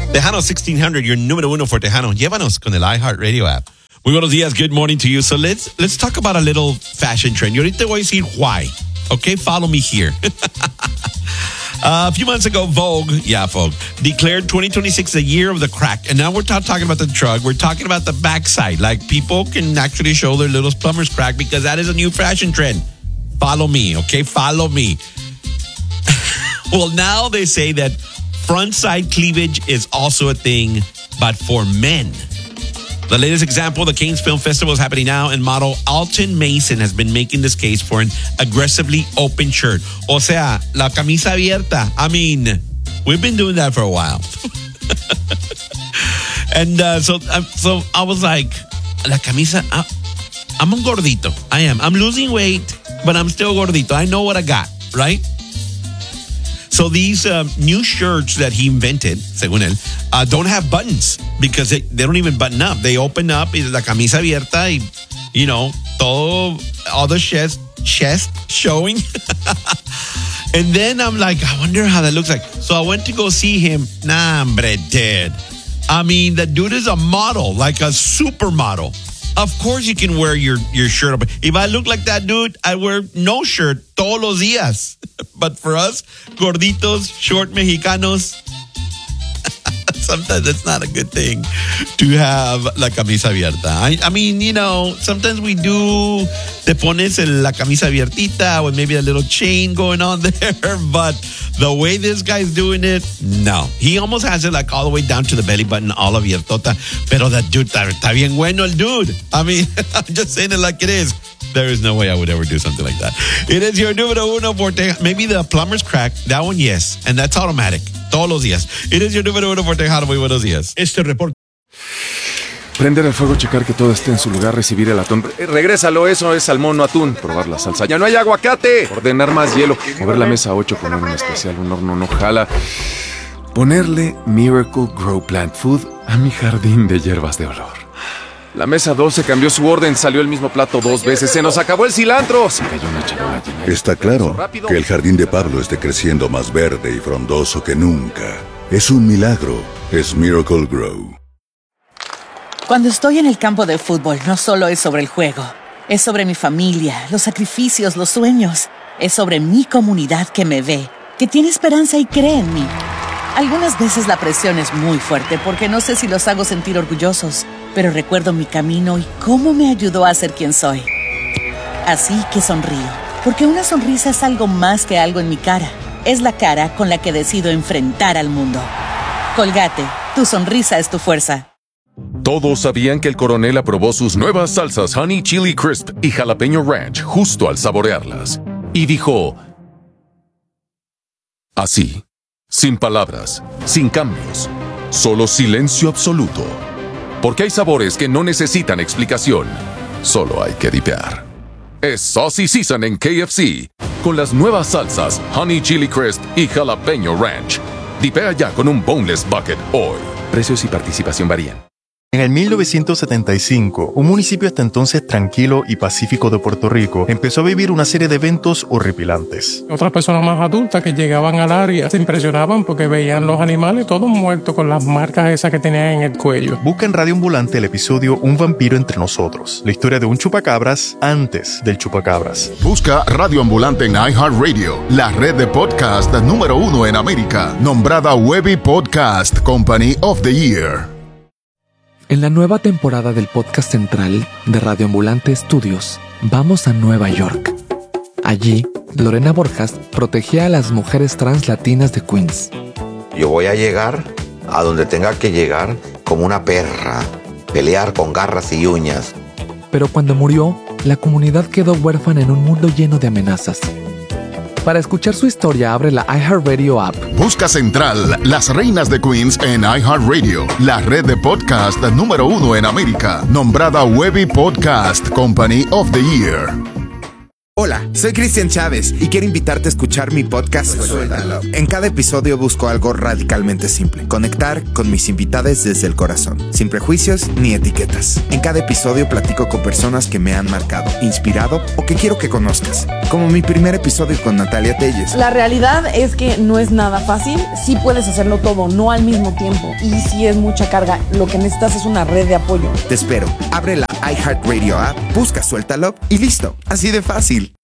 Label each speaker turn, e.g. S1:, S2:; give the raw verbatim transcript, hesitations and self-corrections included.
S1: Tejano sixteen hundred, your número uno for Tejano. Llévanos con el iHeartRadio app. Muy buenos días. Good morning to you. So let's let's talk about a little fashion trend. Y ahorita voy a decir why. Okay, follow me here. Uh, a few months ago, Vogue, yeah, Vogue, declared twenty twenty-six the year of the crack. And now we're not talking about the truck. We're talking about the backside. Like, people can actually show their little plumber's crack because that is a new fashion trend. Follow me, okay? Follow me. Well, now they say that front side cleavage is also a thing, but for men. The latest example, the Cannes Film Festival is happening now, and model Alton Mason has been making this case for an aggressively open shirt. O sea, la camisa abierta. I mean, we've been doing that for a while. and uh, so, uh, so I was like, la camisa, uh, I'm un gordito. I am. I'm losing weight, but I'm still gordito. I know what I got, right? So these um, new shirts that he invented, según él, uh, don't have buttons because they, they don't even button up. They open up, y la camisa abierta, y, you know, todo, all the chest, chest showing. And then I'm like, I wonder how that looks like. So I went to go see him. Nah, hombre, dead. I mean, the dude is a model, like a supermodel. Of course you can wear your, your shirt up. If I look like that dude, I wear no shirt todos los días. But for us, gorditos, short Mexicanos, sometimes it's not a good thing to have la camisa abierta. I, I mean, you know, sometimes we do, te pones el, la camisa abiertita with maybe a little chain going on there. But the way this guy's doing it, no. He almost has it like all the way down to the belly button, all abiertota. Pero that dude, está, está bien bueno el dude. I mean, I'm just saying it like it is. There is no way I would ever do something like that. It is your número uno for Tejano. Maybe the plumber's crack. That one, yes. And that's automatic. Todos los días. It is your número uno for Tejano. Muy buenos días.
S2: Este reporte.
S3: Prender el fuego, checar que todo esté en su lugar, recibir el atún. Eh, regrésalo, eso es salmón, no atún. Probar la salsa. ¡Ya no hay aguacate! Ordenar más hielo. Mover la mesa a ocho, poner un especial, un horno no jala. Ponerle Miracle Grow Plant Food a mi jardín de hierbas de olor. La mesa doce cambió su orden, salió el mismo plato dos veces. ¡Se nos acabó el cilantro! Se cayó una charola llena.
S4: Está claro que el jardín de Pablo esté creciendo más verde y frondoso que nunca. Es un milagro. Es Miracle Grow.
S5: Cuando estoy en el campo de fútbol, no solo es sobre el juego. Es sobre mi familia, los sacrificios, los sueños. Es sobre mi comunidad que me ve, que tiene esperanza y cree en mí. Algunas veces la presión es muy fuerte porque no sé si los hago sentir orgullosos, pero recuerdo mi camino y cómo me ayudó a ser quien soy. Así que sonrío, porque una sonrisa es algo más que algo en mi cara. Es la cara con la que decido enfrentar al mundo. Colgate, tu sonrisa es tu fuerza.
S6: Todos sabían que el coronel aprobó sus nuevas salsas Honey Chili Crisp y Jalapeño Ranch justo al saborearlas. Y dijo... así, sin palabras, sin cambios, solo silencio absoluto. Porque hay sabores que no necesitan explicación, solo hay que dipear. Es Saucy Season en K F C, con las nuevas salsas Honey Chili Crisp y Jalapeño Ranch. Dipea ya con un Boneless Bucket hoy. Precios y participación varían.
S7: En el mil novecientos setenta y cinco, un municipio hasta entonces tranquilo y pacífico de Puerto Rico empezó a vivir una serie de eventos horripilantes.
S8: Otras personas más adultas que llegaban al área se impresionaban porque veían los animales todos muertos con las marcas esas que tenían en el cuello.
S7: Busca en Radio Ambulante el episodio Un vampiro entre nosotros, la historia de un chupacabras antes del chupacabras.
S9: Busca Radio Ambulante en iHeartRadio, la red de podcast número uno en América, nombrada Webby Podcast Company of the Year.
S10: En la nueva temporada del podcast central de Radio Ambulante Studios, vamos a Nueva York. Allí, Lorena Borjas protegía a las mujeres trans latinas de Queens.
S11: Yo voy a llegar a donde tenga que llegar como una perra, pelear con garras y uñas.
S10: Pero cuando murió, la comunidad quedó huérfana en un mundo lleno de amenazas. Para escuchar su historia, abre la iHeartRadio app.
S9: Busca Central, Las Reinas de Queens en iHeartRadio, la red de podcast número uno en América, nombrada Webby Podcast Company of the Year.
S2: Hola, soy Cristian Chávez y quiero invitarte a escuchar mi podcast Suéltalo. En cada episodio busco algo radicalmente simple: conectar con mis invitados desde el corazón, sin prejuicios ni etiquetas. En cada episodio platico con personas que me han marcado, inspirado o que quiero que conozcas, como mi primer episodio con Natalia Telles.
S12: La realidad es que no es nada fácil. Sí puedes hacerlo todo, no al mismo tiempo, y sí es mucha carga. Lo que necesitas es una red de apoyo.
S2: Te espero. Abre la iHeartRadio app, busca Suéltalo y listo. Así de fácil.